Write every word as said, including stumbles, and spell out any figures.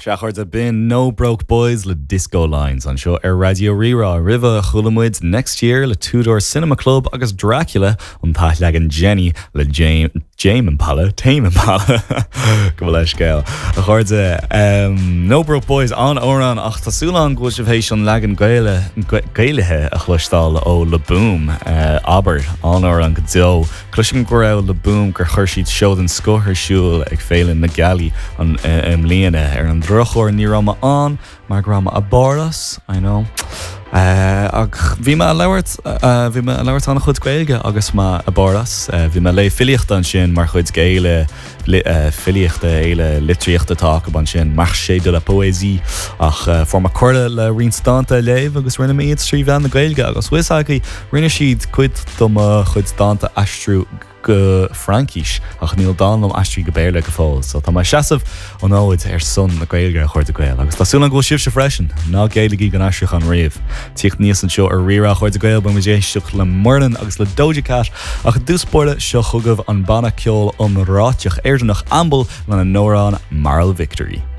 Seachar a bin No Broke Boys le Disco Lines an seo ar Radio Rira Riva Chulamuid next year le Tudor Cinema Club agus Dracula an tá legan Jenny le James James Impala Tame Impala go bhfuil leis scéal a chuirde um, No Broke Boys an óran ach tásúlan go sibh hééis an legan gaile gailethe a chluistáil ó Le Boom uh, aber an óran go dó cluisim go raibh Le Boom gur chuir siad seod an scothir siúil ag féilin na galí an um, líana ar an drochor ní rama an mar grama a borlas I know uh, ag bhí me lehart uh, bhí me lehart an chud gailge agus má a borlas uh, bhí me le filiocht an sin mar chud gaile li, uh, filiochta éile litríochta tá ban sin mar sé de la poésie ach uh, form a chuirde le rinstanta léh agus rinne míad trí bhean na gailge agus wisaí rinne siad cuid dom chud stanta astrú go Frankis ach níl dám astrí go béirle go fáil so tá mai seaamh an áid ar son na gailge a chuir a gail agus tásúla go sibh se freisin ná gailagí gan astruach an riamh tíocht níos an seo ar rira chuir a gail bu déisteach le mornan agus le Doja Cat ach dúspóirte seo chugah an banna ceol an ráiteach airdenach ambal le na nórán Marl Victory.